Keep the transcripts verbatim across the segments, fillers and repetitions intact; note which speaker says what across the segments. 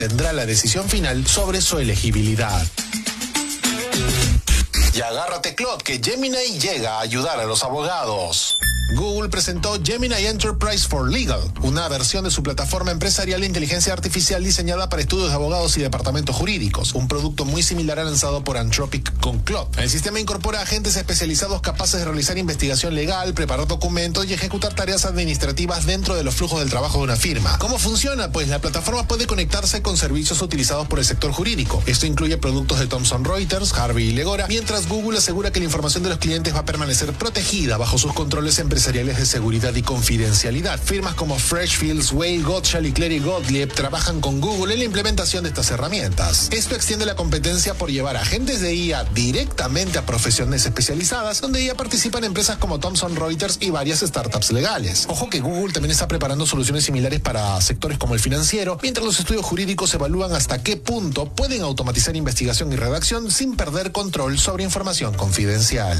Speaker 1: tendrá la decisión final sobre su elegibilidad. Y agárrate, Claude, que Gemini llega a ayudar a los abogados. Google presentó Gemini Enterprise for Legal, una versión de su plataforma empresarial de inteligencia artificial diseñada para estudios de abogados y departamentos jurídicos, un producto muy similar al lanzado por Anthropic con Claude. El sistema incorpora agentes especializados capaces de realizar investigación legal, preparar documentos y ejecutar tareas administrativas dentro de los flujos del trabajo de una firma. ¿Cómo funciona? Pues la plataforma puede conectarse con servicios utilizados por el sector jurídico. Esto incluye productos de Thomson Reuters, Harvey y Legora, mientras Google asegura que la información de los clientes va a permanecer protegida bajo sus controles empresariales de seguridad y confidencialidad. Firmas como Freshfields, Whale, Gottschall y Clery Gottlieb trabajan con Google en la implementación de estas herramientas. Esto extiende la competencia por llevar agentes de I A directamente a profesiones especializadas, donde ya participan empresas como Thomson Reuters y varias startups legales. Ojo que Google también está preparando soluciones similares para sectores como el financiero, mientras los estudios jurídicos evalúan hasta qué punto pueden automatizar investigación y redacción sin perder control sobre información confidencial.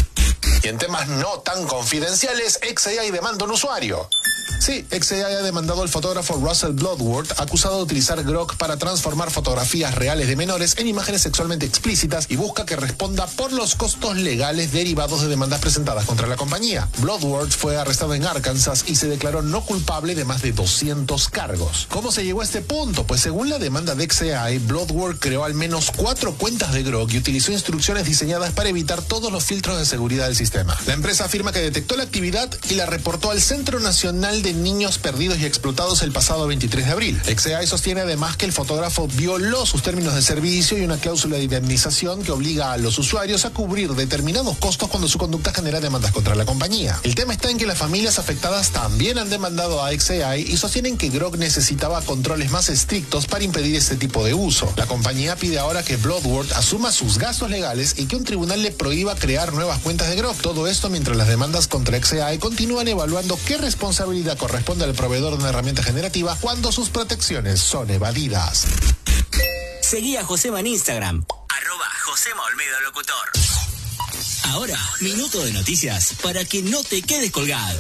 Speaker 1: Y en temas no tan confidenciales, X A I demanda a un usuario. Sí, X A I ha demandado al fotógrafo Russell Bloodworth, acusado de utilizar Grok para transformar fotografías reales de menores en imágenes sexualmente explícitas, y busca que responda por los costos legales derivados de demandas presentadas contra la compañía. Bloodworth fue arrestado en Arkansas y se declaró no culpable de más de doscientos cargos. ¿Cómo se llegó a este punto? Pues según la demanda de X A I, Bloodworth creó al menos cuatro cuentas de Grok y utilizó instrucciones diseñadas para evitar todos los filtros de seguridad del sistema. La empresa afirma que detectó la actividad y la reportó al Centro Nacional de Niños Perdidos y Explotados el pasado veintitrés de abril. X A I sostiene además que el fotógrafo violó sus términos de servicio y una cláusula de indemnización que obliga a los usuarios a cubrir determinados costos cuando su conducta genera demandas contra la compañía. El tema está en que las familias afectadas también han demandado a X A I y sostienen que Grok necesitaba controles más estrictos para impedir este tipo de uso. La compañía pide ahora que Bloodworth asuma sus gastos legales y que un tribunal le prohíba crear nuevas cuentas de Grok. Todo esto mientras las demandas contra X A I continúan evaluando qué responsabilidad corresponde al proveedor de una herramienta generativa cuando sus protecciones son evadidas.
Speaker 2: Seguí a Josema en Instagram, arroba Josema Olmedo Locutor. Ahora, minuto de noticias para que no te quedes colgado.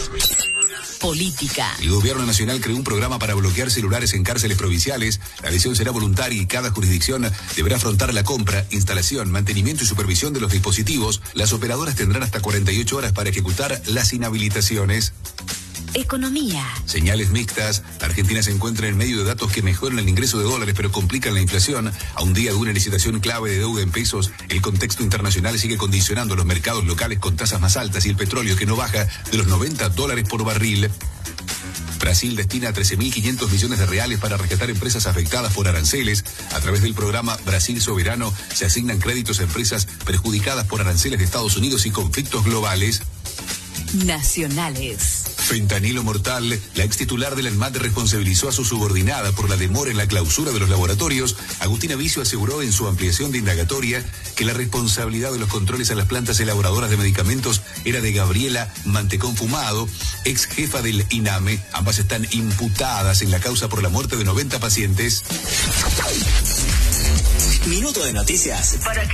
Speaker 2: Política.
Speaker 3: El gobierno nacional creó un programa para bloquear celulares en cárceles provinciales. La adhesión será voluntaria y cada jurisdicción deberá afrontar la compra, instalación, mantenimiento y supervisión de los dispositivos. Las operadoras tendrán hasta cuarenta y ocho horas para ejecutar las inhabilitaciones.
Speaker 4: Economía.
Speaker 3: Señales mixtas. La Argentina se encuentra en medio de datos que mejoran el ingreso de dólares pero complican la inflación. A un día de una licitación clave de deuda en pesos, el contexto internacional sigue condicionando los mercados locales con tasas más altas y el petróleo que no baja de los noventa dólares por barril. Brasil destina trece mil quinientos millones de reales para rescatar empresas afectadas por aranceles. A través del programa Brasil Soberano se asignan créditos a empresas perjudicadas por aranceles de Estados Unidos y conflictos globales.
Speaker 4: Nacionales.
Speaker 3: Fentanilo mortal. La ex titular del ANMAT responsabilizó a su subordinada por la demora en la clausura de los laboratorios. Agustina Vicio aseguró en su ampliación de indagatoria que la responsabilidad de los controles a las plantas elaboradoras de medicamentos era de Gabriela Mantecón Fumado, ex jefa del INAME. Ambas están imputadas en la causa por la muerte de noventa pacientes.
Speaker 2: Minuto de noticias para que